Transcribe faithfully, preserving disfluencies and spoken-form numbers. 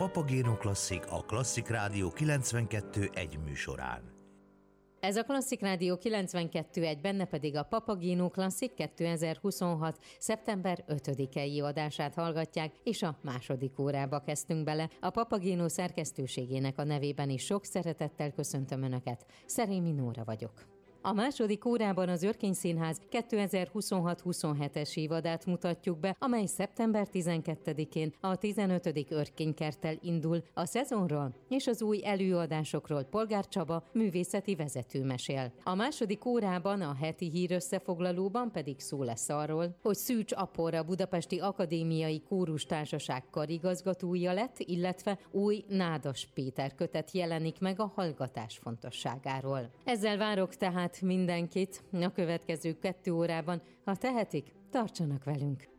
Papagéno Klasszik a Klasszik Rádió kilencvenkettő egy műsorán. Ez a Klasszik Rádió kilencvenkettő egy, benne pedig a Papagéno Klasszik kétezer-huszonhat. szeptember ötödikei adását hallgatják, és a második órába kezdtünk bele. A Papagéno szerkesztőségének a nevében is sok szeretettel köszöntöm Önöket. Szerémi Nóra vagyok. A második órában az Örkény Színház kétezer-huszonhat-huszonhetes évadát mutatjuk be, amely szeptember tizenkettedikén a tizenötödik Örkénykerttel indul. A szezonról és az új előadásokról Polgár Csaba művészeti vezető mesél. A második órában, a heti hír összefoglalóban pedig szó lesz arról, hogy Szűcs Apor a Budapesti Akadémiai Kórustársaság karigazgatója lett, illetve új Nádas Péter kötet jelenik meg a hallgatás fontosságáról. Ezzel várok tehát mindenkit a következő kettő órában. Ha tehetik, tartsanak velünk!